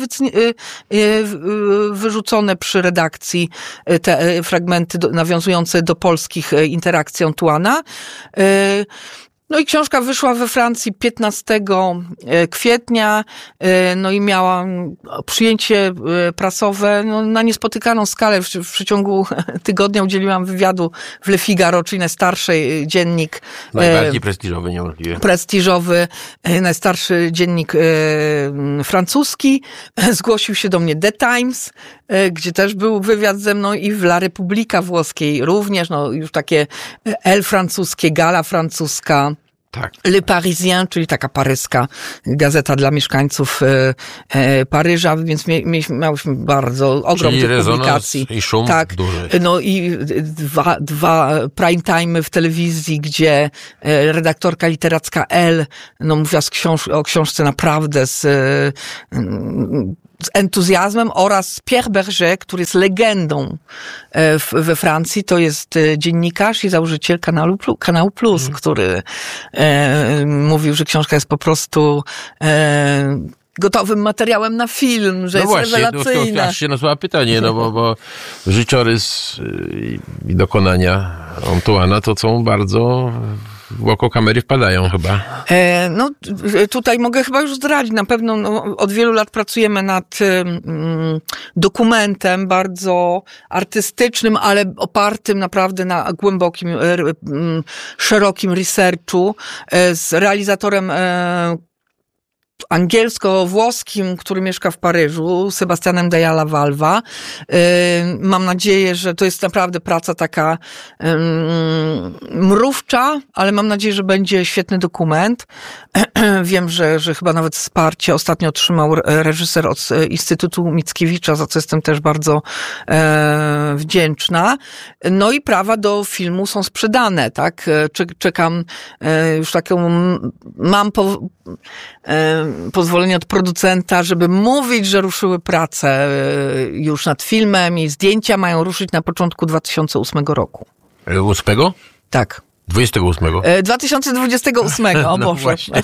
wyrzucone przy redakcji te fragmenty nawiązujące do polskich interakcji Antoine'a. No i książka wyszła we Francji 15 kwietnia, no i miała przyjęcie prasowe na niespotykaną skalę. W przeciągu tygodnia udzieliłam wywiadu w Le Figaro, czyli najstarszy dziennik. Najbardziej prestiżowy niemożliwie. Prestiżowy, najstarszy dziennik francuski. Zgłosił się do mnie The Times, gdzie też był wywiad ze mną, i w La Repubblica włoskiej również, no już takie Elle francuskie, Gala francuska. Tak. Le Parisien, czyli taka paryska gazeta dla mieszkańców Paryża, więc miałyśmy bardzo ogrom tych publikacji. I szum tak, duży. no i dwa prime time w telewizji, gdzie redaktorka literacka Elle mówiła o książce naprawdę z entuzjazmem, oraz Pierre Berger, który jest legendą we Francji. To jest dziennikarz i założyciel kanału Plus, który mówił, że książka jest po prostu gotowym materiałem na film, że jest rewelacyjna. Aż się nasuwa pytanie, bo życiorys i dokonania Antoine'a to są bardzo w oko kamery wpadają chyba. No tutaj mogę chyba już zdradzić. Na pewno od wielu lat pracujemy nad dokumentem bardzo artystycznym, ale opartym naprawdę na głębokim, szerokim researchu z realizatorem angielsko-włoskim, który mieszka w Paryżu, Sebastianem Dayala Valva. Mam nadzieję, że to jest naprawdę praca taka mrówcza, ale mam nadzieję, że będzie świetny dokument. Wiem, że chyba nawet wsparcie ostatnio otrzymał reżyser od Instytutu Mickiewicza, za co jestem też bardzo wdzięczna. No i prawa do filmu są sprzedane, tak? Czekam już taką, mam pozwolenie od producenta, żeby mówić, że ruszyły prace już nad filmem i zdjęcia mają ruszyć na początku 2008 roku. 8? Tak. 28. 2028, o Boże. Właśnie.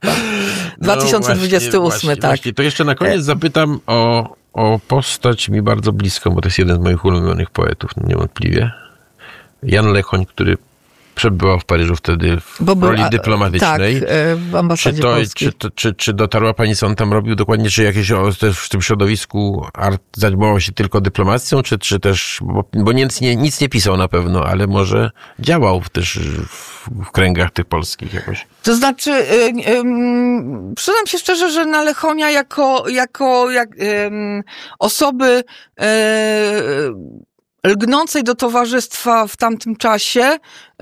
2028, tak. Właśnie. To jeszcze na koniec zapytam o postać mi bardzo bliską, bo to jest jeden z moich ulubionych poetów, niewątpliwie. Jan Lechoń, który przebywał w Paryżu wtedy w roli dyplomatycznej. Tak, w ambasadzie polskiej. Czy dotarła pani, co on tam robił dokładnie? Czy jakieś też w tym środowisku zajmował się tylko dyplomacją, czy też, bo nic nie pisał na pewno, ale może działał też w kręgach tych polskich jakoś? To znaczy, przyznam się szczerze, że na Lechonia jako osoby lgnącej do towarzystwa w tamtym czasie,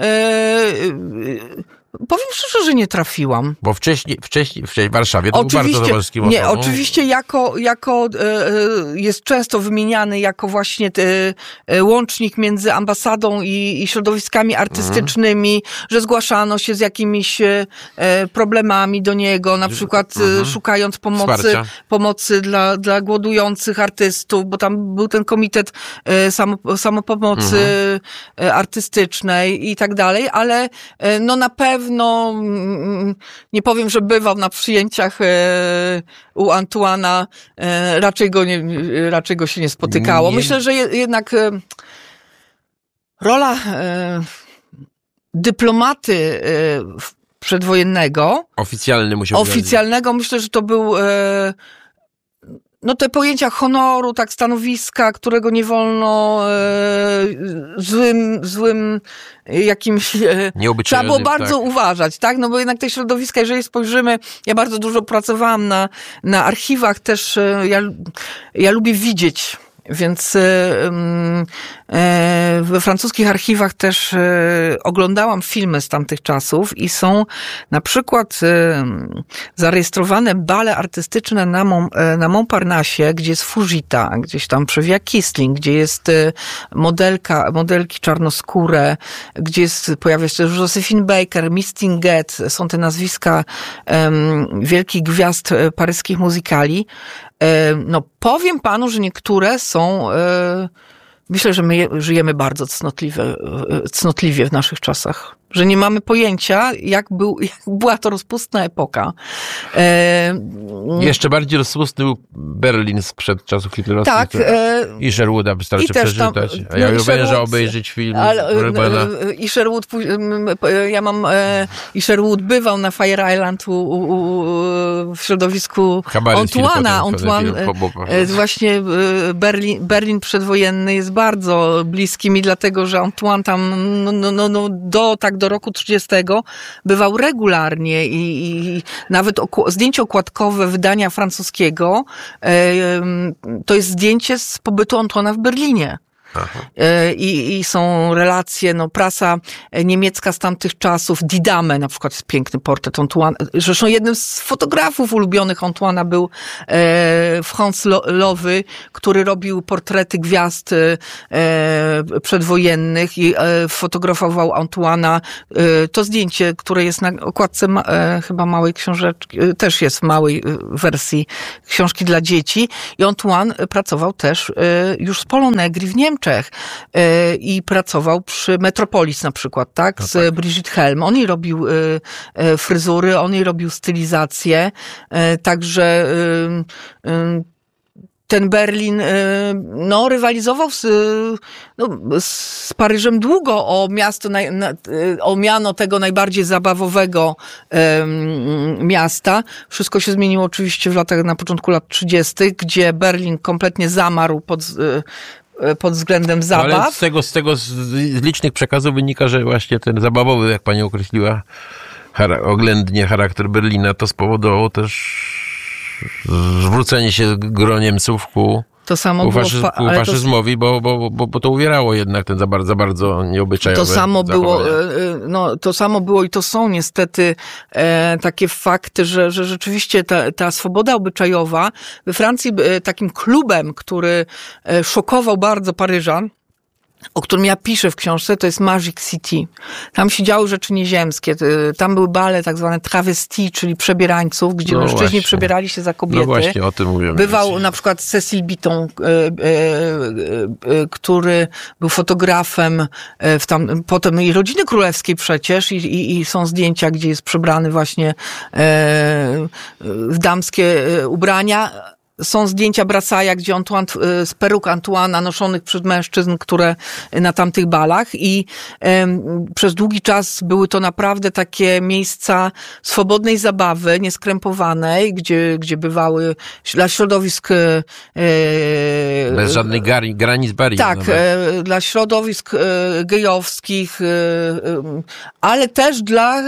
powiem szczerze, że nie trafiłam. Bo wcześniej w Warszawie to był bardzo towarzyskim osobą. Nie, oczywiście jako jest często wymieniany jako właśnie łącznik między ambasadą i środowiskami artystycznymi, że zgłaszano się z jakimiś problemami do niego, na przykład szukając pomocy dla głodujących artystów, bo tam był ten komitet samopomocy artystycznej i tak dalej, ale no na pewno nie powiem, że bywał na przyjęciach u Antoine'a, raczej go się nie spotykało. Myślę, że jednak rola dyplomaty przedwojennego, oficjalnego, myślę, że to był te pojęcia honoru, tak, stanowiska, którego nie wolno złym jakimś... Trzeba było bardzo uważać, tak? No bo jednak te środowiska, jeżeli spojrzymy, ja bardzo dużo pracowałam na archiwach też, ja lubię widzieć Więc we francuskich archiwach też oglądałam filmy z tamtych czasów i są na przykład zarejestrowane bale artystyczne na Montparnasse, gdzie jest Fujita, gdzieś tam przewija Kisling, gdzie jest modelki czarnoskóre, gdzie pojawia się też Josephine Baker, Misty Gett, są te nazwiska wielkich gwiazd paryskich muzykali. No, powiem panu, że niektóre są... Myślę, że my żyjemy bardzo cnotliwie w naszych czasach. Że nie mamy pojęcia, jak była to rozpustna epoka. Jeszcze bardziej rozpustny był Berlin sprzed czasów hitlerowskich. Tak. I Sherwooda wystarczy przeczytać. A ja węża obejrzeć film Bergmana. I Sherwood, Sherwood bywał na Fire Island w środowisku Antoine'a. Właśnie Berlin przedwojenny jest bardzo bliski mi, dlatego że Antoine tam do roku 30 bywał regularnie i nawet zdjęcie okładkowe wydania francuskiego to jest zdjęcie z pobytu Antoine'a w Berlinie. I są relacje, prasa niemiecka z tamtych czasów, Die Dame na przykład jest piękny portret Antoine. Zresztą jednym z fotografów ulubionych Antoine'a był Franz Lowy, który robił portrety gwiazd przedwojennych i fotografował Antoine'a. To zdjęcie, które jest na okładce chyba małej książeczki, też jest w małej wersji książki dla dzieci. I Antoine pracował też już z Polą Negri w Niemczech. I pracował przy Metropolis na przykład, tak? Z Brigitte Helm. On jej robił fryzury, on jej robił stylizację, także ten Berlin rywalizował z Paryżem długo o miasto, o miano tego najbardziej zabawowego miasta. Wszystko się zmieniło oczywiście na początku lat 30., gdzie Berlin kompletnie zamarł pod względem zabaw. Ale z tego licznych przekazów wynika, że właśnie ten zabawowy, jak pani określiła oględnie charakter Berlina, to spowodowało też zwrócenie się gro Niemców ku faszyzmowi, bo to uwierało jednak ten za bardzo nieobyczajowe To samo było i to są niestety takie fakty, że rzeczywiście ta swoboda obyczajowa we Francji takim klubem, który szokował bardzo Paryżan, o którym ja piszę w książce, to jest Magic City. Tam się działy rzeczy nieziemskie. Tam były bale tak zwane travestis, czyli przebierańców, gdzie mężczyźni przebierali się za kobiety. No właśnie, o tym mówimy. Bywał na przykład Cecil Beaton, który był fotografem potem i rodziny królewskiej przecież i są zdjęcia, gdzie jest przebrany właśnie w damskie ubrania. Są zdjęcia Brassaja, gdzie z peruk Antoine'a noszonych przez mężczyzn, które na tamtych balach i przez długi czas były to naprawdę takie miejsca swobodnej zabawy, nieskrępowanej, gdzie bywały dla środowisk bez żadnych granic barier. Tak, dla środowisk gejowskich, ale też dla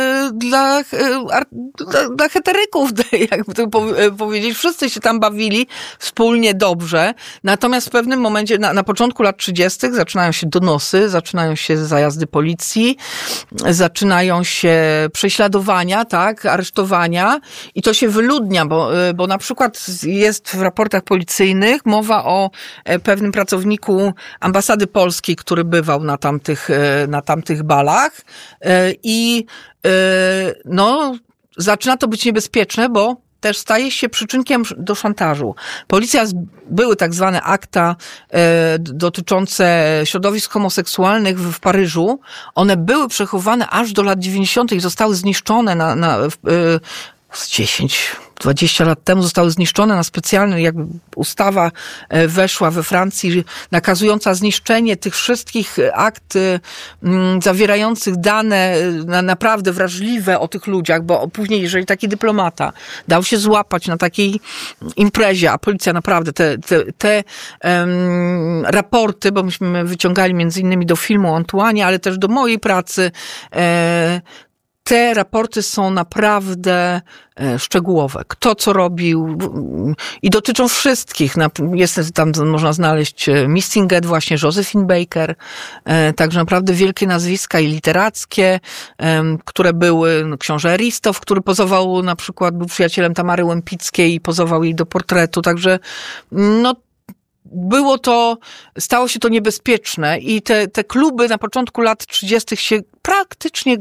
heteryków, jakby to powiedzieć. Wszyscy się tam bawili wspólnie dobrze. Natomiast w pewnym momencie, na początku lat 30. zaczynają się donosy, zaczynają się zajazdy policji, zaczynają się prześladowania, tak, aresztowania i to się wyludnia, bo na przykład jest w raportach policyjnych mowa o pewnym pracowniku ambasady polskiej, który bywał na tamtych balach i zaczyna to być niebezpieczne, bo też staje się przyczynkiem do szantażu. Były tak zwane akta dotyczące środowisk homoseksualnych w Paryżu. One były przechowane aż do lat 90. i zostały zniszczone z 10-20 lat temu zostały zniszczone na specjalny, jakby ustawa weszła we Francji nakazująca zniszczenie tych wszystkich akt zawierających dane naprawdę wrażliwe o tych ludziach, bo później, jeżeli taki dyplomata dał się złapać na takiej imprezie, a policja naprawdę te raporty, bo myśmy wyciągali między innymi do filmu o Antoine'ie, ale też do mojej pracy, te raporty są naprawdę szczegółowe. Kto co robił i dotyczą wszystkich. Jest tam, można znaleźć Missing Get, właśnie Josephine Baker, także naprawdę wielkie nazwiska i literackie, które były, książę Eristow, który pozował, na przykład był przyjacielem Tamary Łempickiej i pozował jej do portretu, także stało się to niebezpieczne i te kluby na początku lat 30. się praktycznie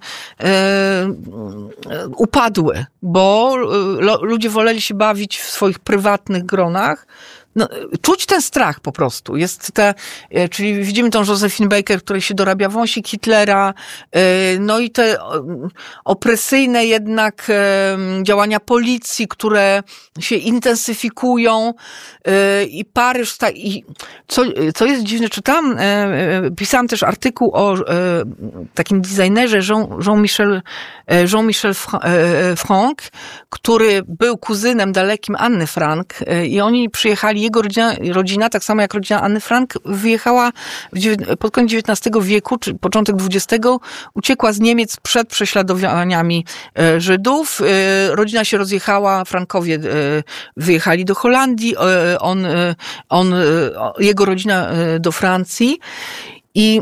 upadły, bo ludzie woleli się bawić w swoich prywatnych gronach. Czuć ten strach po prostu. Czyli widzimy tą Josephine Baker, której się dorabia wąsik Hitlera, i te opresyjne jednak działania policji, które się intensyfikują i Paryż, co jest dziwne, pisałam też artykuł o takim designerze Jean-Michel Franck, który był kuzynem dalekim Anny Frank i oni przyjechali, jego rodzina, tak samo jak rodzina Anny Frank, wyjechała pod koniec XIX wieku, czy początek XX, uciekła z Niemiec przed prześladowaniami Żydów. Rodzina się rozjechała, Frankowie wyjechali do Holandii, jego rodzina do Francji i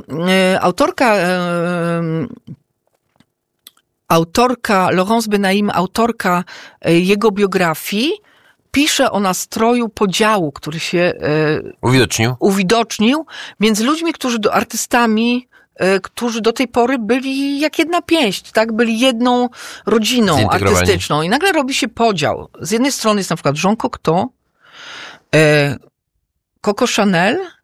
autorka Laurence Benaim, autorka jego biografii, pisze o nastroju podziału, który się uwidocznił między ludźmi, artystami, którzy do tej pory byli jak jedna pięść, tak? Byli jedną rodziną artystyczną. I nagle robi się podział. Z jednej strony jest na przykład Jean Cocteau, Coco Chanel,